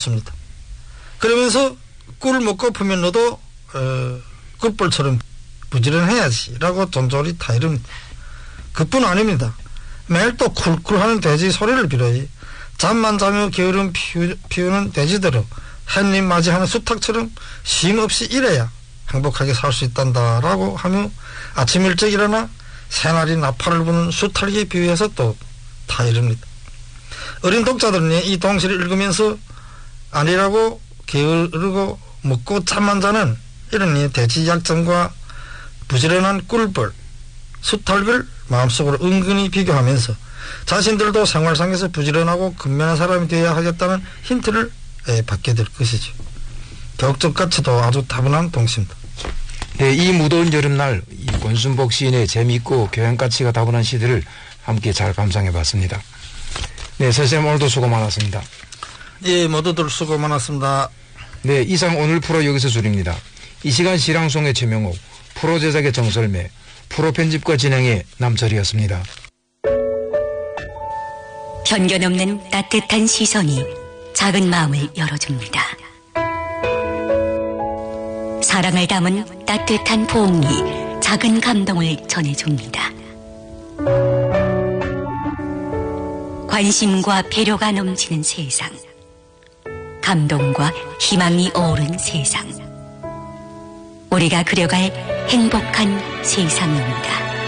습니다. 그러면서 꿀 먹고 풀면 너도 꿀벌처럼 부지런해야지라고 존졸이 타이릅니다. 그뿐 아닙니다. 매일 또 쿨쿨하는 돼지 소리를 빌어이 잠만 자며 게으름 피우는 돼지들을 햇님 맞이하는 수탉처럼 쉼없이 일해야 행복하게 살 수 있단다라고 하며 아침 일찍 일어나 새날이 나팔을 부는 수탉에 비유해서 또 타이릅니다. 어린 독자들은 이 동시를 읽으면서 아니라고 게으르고 먹고 잠만 자는 이런 돼지 약점과 부지런한 꿀벌, 수탉을 마음속으로 은근히 비교하면서 자신들도 생활상에서 부지런하고 근면한 사람이 되어야 하겠다는 힌트를 받게 될 것이죠. 격적 가치도 아주 다분한 동시입니다. 네, 이 무더운 여름날 이 권순복 시인의 재미있고 교양 가치가 다분한 시들을 함께 잘 감상해봤습니다. 네, 선생님 오늘도 수고 많았습니다. 예, 모두들 수고 많았습니다. 네, 이상 오늘 프로 여기서 줄입니다. 이 시간 시랑송의 최명옥, 프로 제작의 정설매, 프로 편집과 진행의 남철이었습니다. 편견 없는 따뜻한 시선이 작은 마음을 열어줍니다. 사랑을 담은 따뜻한 포옹이 작은 감동을 전해줍니다. 관심과 배려가 넘치는 세상, 감동과 희망이 어우른 세상, 우리가 그려갈 행복한 세상입니다.